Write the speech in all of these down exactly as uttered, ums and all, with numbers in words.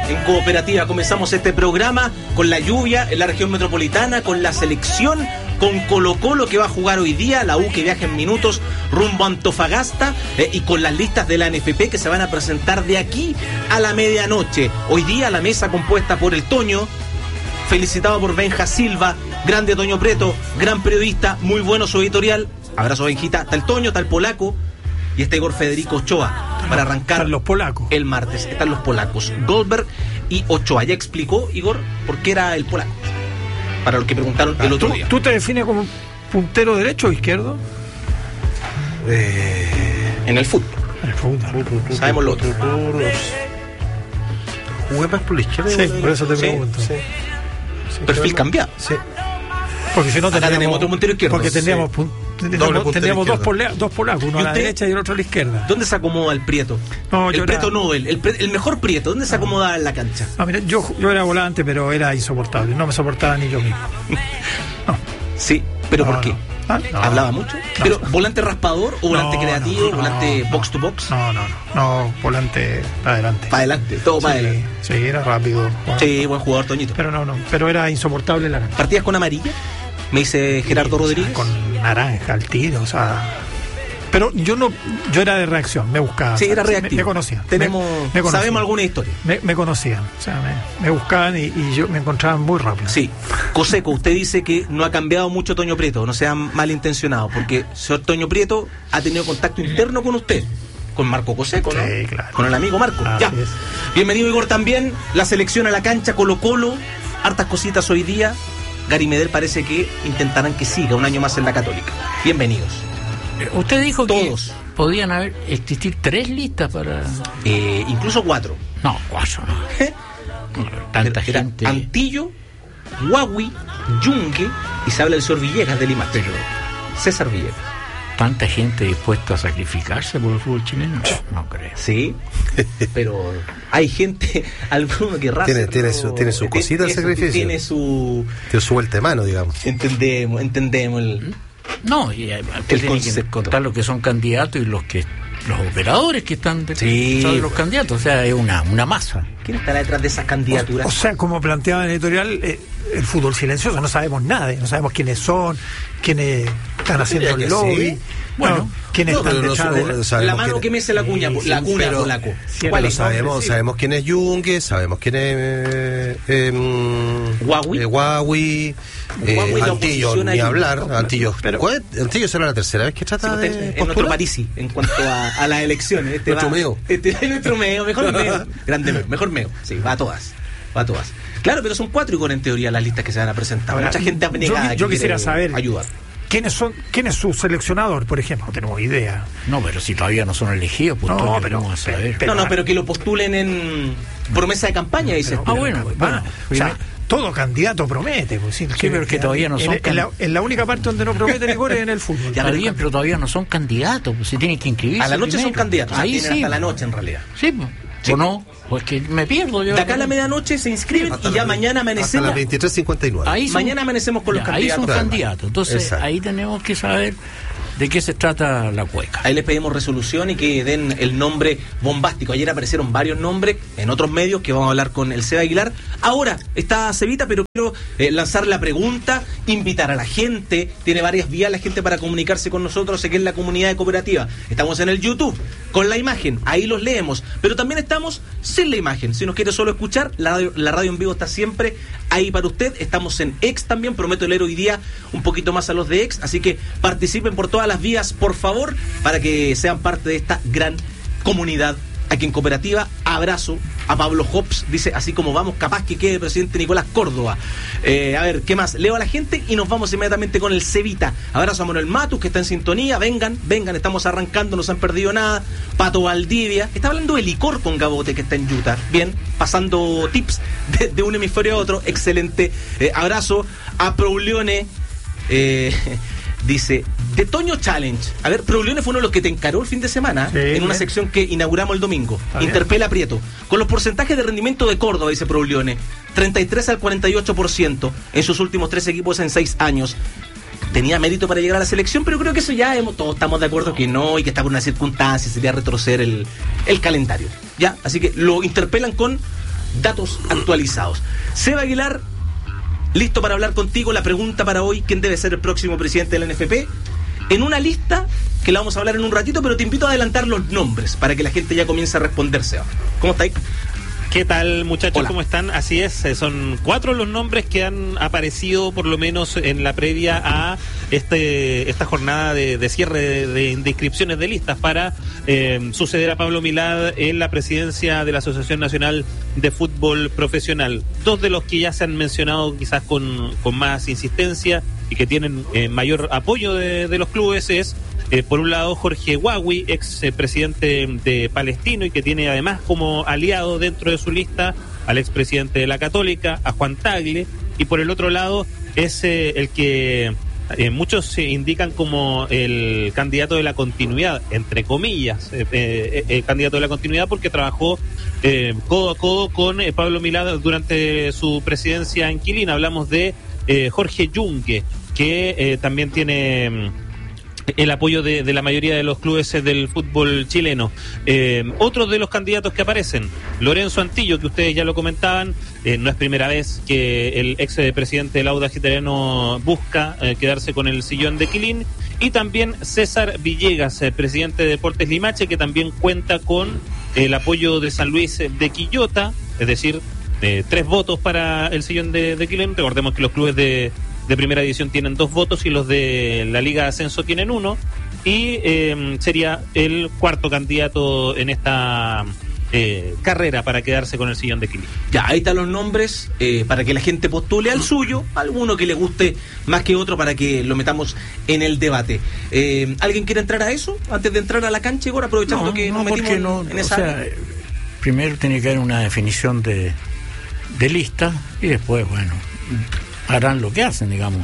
en Cooperativa. Comenzamos este programa con la lluvia en la región metropolitana, con la selección, con Colo Colo que va a jugar hoy día, la U que viaja en minutos rumbo a Antofagasta, eh, y con las listas de la N F P que se van a presentar de aquí a la medianoche. Hoy día la mesa compuesta por el Toño, felicitado por Benja Silva, grande Toño Preto, gran periodista, muy bueno su editorial. Abrazo, Benjita. Está el Toño, está el polaco y está Igor Federico Ochoa para arrancar. Están los polacos. El martes. Están los polacos, Goldberg y Ochoa. Ya explicó, Igor, por qué era el polaco. Para los que preguntaron el otro ¿Tú, día. ¿Tú te defines como puntero derecho o izquierdo? Eh, en el fútbol. En el fútbol. Sabemos lo otro. Jugué más por la izquierda. Sí, por eso te Sí, pregunto. Sí. Sí, Perfil cambiado. Sí. Porque si no Acá tendríamos, tenemos otro puntero izquierdo. Porque tendríamos, Sí. pun- tendríamos, Doble puntero tendríamos dos, izquierdo. pola- dos polacos, uno ¿Y a la usted? derecha y el otro a la izquierda. ¿Dónde se acomoda el Prieto? No, el yo Prieto era- Nobel, el, pre- el mejor Prieto. ¿Dónde se acomoda en la cancha? Ah, mira, yo, yo era volante, pero era insoportable. No me soportaba ni yo mismo. Sí, pero No, ¿por qué? no. Ah, no. ¿Hablaba mucho? No. ¿Pero volante raspador o volante No, creativo? no, ¿Volante no, box to box? No, no, no. No, volante para adelante. Para adelante, todo para Sí, adelante. sí, era rápido. Bueno, Sí, buen jugador, Toñito. Pero no, no. Pero era insoportable la cancha. ¿Partidas con amarilla? Me dice Gerardo O sea, Rodríguez. con naranja al tiro, o sea. Pero yo no, yo era de reacción, me buscaban. Sí, era Me- reactivo. Me, conocían. Tenemos, me, me conocían. sabemos alguna historia. Me, me conocían, o sea, me, me buscaban y, y yo me encontraban muy rápido. Sí. Coseco, usted dice que no ha cambiado mucho Toño Prieto, no sea malintencionado, porque el señor Toño Prieto ha tenido contacto interno con usted, con Marco Coseco, ¿no? Sí, claro. Con el amigo Marco. Así Ya. es. Bienvenido, Igor, también. La selección a la cancha, Colo Colo, hartas cositas hoy día. Gary Medel parece que intentarán que siga un año más en la Católica. Bienvenidos. Usted dijo Todos. que podían haber existir tres listas para... Eh, incluso cuatro. No, cuatro no. ¿Eh? Tanta Era gente. Antillo, Huawei, Yunque y se habla del señor Villegas del IMAX. Pero César Villegas. tanta gente dispuesta a sacrificarse por el fútbol chileno. No creo. Sí, pero hay gente, alguno que raza. Tiene- tiene su- tiene su cosita el sacrificio. Tiene su. Tiene su vuelta de mano, digamos. Entendemos, entendemos. El, No, y eh, usted El tiene que concepto. contar los que son candidatos y los que los operadores que están detrás Sí. de los candidatos. O sea, es una, una masa. ¿Quién estará detrás de esas candidaturas? O sea, como planteaba en el editorial, eh, el fútbol silencioso, no sabemos nada, no sabemos quiénes son, quiénes están haciendo diría el que lobby, sí. bueno, Bueno, quiénes No, están pero no detrás so- de la- sabemos la mano quién- que mece la cuña, Sí, la sí, cuna pero- polaco. sí, ¿Cuál Pero es? sabemos, Sí. sabemos quién es Junque, sabemos quién es eh, eh, Huawei. eh, Huawei, eh, Huawei la Antillo, oposición ni a hablar. Junque. Antillo, Pero- ¿cuál es? Antillo será la tercera vez que Sí, trata usted, de es nuestro postular. Parisi en cuanto a, a las elecciones. Este Nuestro va- meo. Este es nuestro meo, mejor meo. Grande meo, mejor meo. Sí, va a todas. Va a todas. Claro, pero son cuatro y con en teoría las listas que se van a presentar. Ahora, Mucha gente yo- abnegada. yo que quisiera quiere saber- ayudar. ¿Quiénes son, quién es su seleccionador, por ejemplo? No tenemos idea. No, pero si todavía no son elegidos, pues No, todavía pero- vamos a saber. pero- no, no, pero que lo postulen en promesa de campaña, dices. Ah, bueno, Bueno, bueno. o sea, todo candidato promete. Pues, sí, Sí, pero es que todavía no en- son en, la, en la única parte donde no promete Igor es en el fútbol. Ya, Está pero- bien, pero todavía no son candidatos, pues se tienen que inscribir. A la noche son candidatos. Ahí tienen sí. hasta la pues. noche en realidad. Sí, pues. Sí. ¿O no? Pues que me pierdo yo. De acá a la medianoche se inscriben Hasta y ya las- mañana Hasta amanecemos. las veintitrés cincuenta y nueve. Ahí son- Mañana amanecemos con los Ya, ahí candidatos. son candidatos. Entonces, Exacto. ahí tenemos que saber de qué se trata la cueca. Ahí les pedimos resolución y que den el nombre bombástico. Ayer aparecieron varios nombres en otros medios que vamos a hablar con el Seba Aguilar. Ahora está Cevita, pero quiero eh, lanzar la pregunta, invitar a la gente. Tiene varias vías la gente para comunicarse con nosotros, sé que es la comunidad de Cooperativa. Estamos en el YouTube con la imagen, ahí los leemos. Pero también estamos sin la imagen. Si nos quiere solo escuchar, la radio, la radio en vivo está siempre ahí para usted. Estamos en X también, prometo leer hoy día un poquito más a los de X. Así que participen por todas las vías, por favor, para que sean parte de esta gran comunidad aquí en Cooperativa. Abrazo a Pablo Hobbs, dice, así como vamos, capaz que quede presidente Nicolás Córdoba. Eh, a ver, ¿qué más? Leo a la gente y nos vamos inmediatamente con el Cevita. Abrazo a Manuel Matus, que está en sintonía. Vengan, vengan, estamos arrancando, no se han perdido nada. Pato Valdivia, está hablando de licor con Gabote, que está en Utah. Bien, pasando tips de, de un hemisferio a otro. Excelente. Eh, abrazo a Proulione. Eh, dice, de Toño Challenge. A ver, Proulione fue uno de los que te encaró el fin de semana, Sí, en una bien. sección que inauguramos el domingo. Está bien. Interpela a Prieto. Con los porcentajes de rendimiento de Córdoba, dice Proulione, treinta y tres al cuarenta y ocho por ciento en sus últimos tres equipos en seis años. Tenía mérito para llegar a la selección, pero creo que eso ya hemos, todos estamos de acuerdo que no, y que está por una circunstancia, sería retroceder el, el calendario. Ya, así que lo interpelan con datos actualizados. Seba Aguilar, listo para hablar contigo. La pregunta para hoy: ¿quién debe ser el próximo presidente de la N F P? En una lista que la vamos a hablar en un ratito, pero te invito a adelantar los nombres para que la gente ya comience a responder, Seba. ¿Cómo estáis? ¿Qué tal, muchachos? Hola. ¿Cómo están? Así es, eh, son cuatro los nombres que han aparecido por lo menos en la previa a este esta jornada de, de cierre de, de, de inscripciones de listas para eh, suceder a Pablo Milad en la presidencia de la Asociación Nacional de Fútbol Profesional. Dos de los que ya se han mencionado quizás con, con más insistencia y que tienen eh, mayor apoyo de, de los clubes es, eh, por un lado, Jorge Huawi, ex eh, presidente de Palestino y que tiene además como aliado dentro de su lista al expresidente de la Católica, a Juan Tagle, y por el otro lado es eh, el que eh, muchos se indican como el candidato de la continuidad, entre comillas, eh, eh, el candidato de la continuidad porque trabajó eh, codo a codo con eh, Pablo Milad durante su presidencia inquilina. Hablamos de eh, Jorge Yungue, que eh, también tiene el apoyo de, de la mayoría de los clubes del fútbol chileno. Eh, otros de los candidatos que aparecen, Lorenzo Antillo, que ustedes ya lo comentaban, eh, no es primera vez que el ex presidente del Audax Italiano busca eh, quedarse con el sillón de Quilín, y también César Villegas, eh, presidente de Deportes Limache, que también cuenta con el apoyo de San Luis de Quillota, es decir, eh, tres votos para el sillón de, de Quilín. Recordemos que los clubes de de primera división tienen dos votos y los de la Liga de Ascenso tienen uno, y eh, sería el cuarto candidato en esta eh, carrera para quedarse con el sillón de Quilín. Ya, ahí están los nombres eh, para que la gente postule al suyo, alguno que le guste más que otro para que lo metamos en el debate. Eh, ¿Alguien quiere entrar a eso antes de entrar a la cancha, Igor, aprovechando no, que no, nos metimos porque no, en esa... o sea, primero tiene que haber una definición de, de lista y después, bueno, harán lo que hacen, digamos,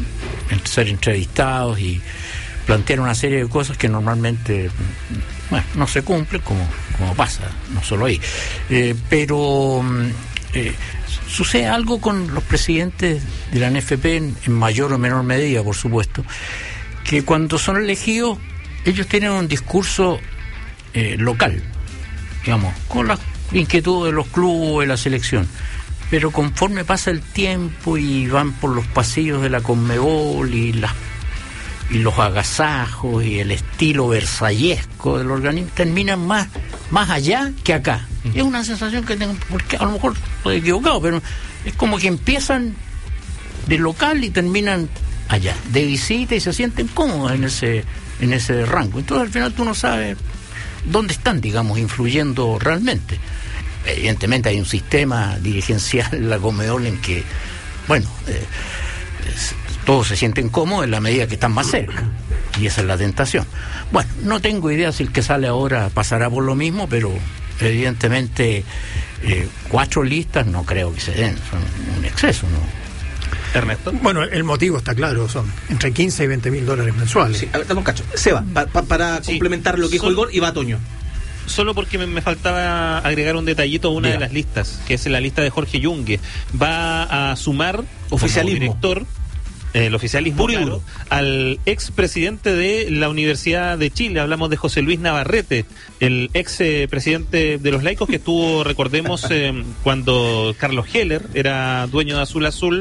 ser entrevistados y plantear una serie de cosas que normalmente, bueno, no se cumplen, como, como pasa, no solo ahí. Eh, pero eh, sucede algo con los presidentes de la N F P, en, en mayor o menor medida, por supuesto, que cuando son elegidos, ellos tienen un discurso eh, local, digamos, con las inquietudes de los clubes, de la selección. Pero conforme pasa el tiempo y van por los pasillos de la Conmebol y las y los agasajos y el estilo versallesco del organismo, terminan más más allá que acá. Mm. Es una sensación que tengo, porque a lo mejor estoy equivocado, pero es como que empiezan de local y terminan allá, de visita, y se sienten cómodos en ese en ese rango. Entonces al final tú no sabes dónde están, digamos, influyendo realmente. Evidentemente hay un sistema dirigencial en la Conmebol en que, bueno, eh, es, todos se sienten cómodos en la medida que están más cerca, y esa es la tentación. Bueno, no tengo idea si el que sale ahora pasará por lo mismo, pero evidentemente eh, cuatro listas no creo que se den, son un exceso, ¿no? Ernesto. Bueno, el motivo está claro, son entre quince y veinte mil dólares mensuales. Sí, a ver, dame un cacho. Seba, pa, pa, para sí, complementar lo que dijo Igor, y va Toño. Solo porque me, me faltaba agregar un detallito a una Diga. de las listas, que es la lista de Jorge Yungue. Va a sumar oficialismo, como director, eh, el oficialismo, claro, al ex presidente de la Universidad de Chile. Hablamos de José Luis Navarrete, el ex eh, presidente de los Laicos, que estuvo, recordemos, eh, cuando Carlos Heller era dueño de Azul Azul,